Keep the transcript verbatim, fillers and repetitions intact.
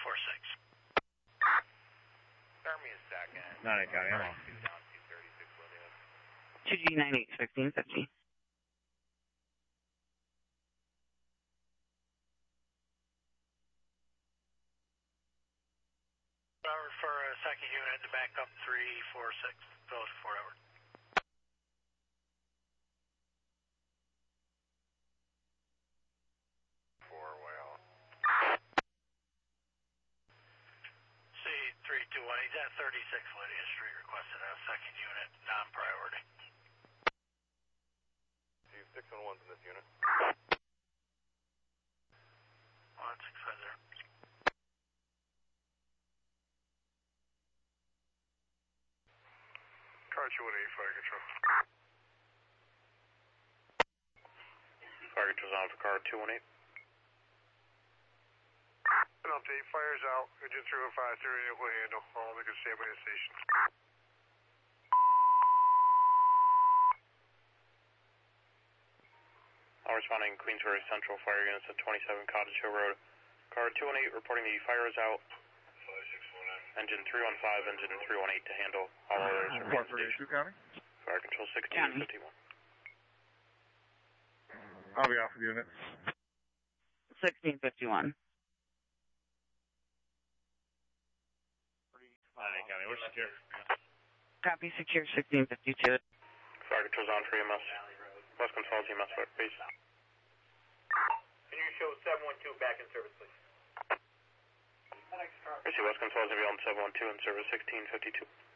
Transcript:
four six. Army is second. nine eight County, I'm off. two down, two thirty-six, Lydia. two G nine eight sixteen fifty. Power for a second unit to back up three four six, goes four hours. Four well. C three two one, he's at thirty-six Lydia Street, requested a second unit, non-priority. See six one one's in this unit. one six five zero. Car two one eight, fire control. Fire control's on for car two one eight. An update, fire's out. Engine three one five, thirty will handle. All they can stay by the station. All responding Queensbury Central fire units at twenty-seven Cottage Hill Road. Car two one eight reporting the fire is out. five six one nine. Engine three one five, engine three one eight to handle. All others remain four thirty-two County? Fire control sixteen fifty-one. I'll be off the unit. sixteen fifty-one. nine eight County, we're secure. Copy, secure sixteen fifty-two. Fire control's on for E M S. Westcomb Falls E M S, please. Can you show seven one two back in service, please? I see Westcomb Falls and beyond seven one two in service sixteen fifty-two.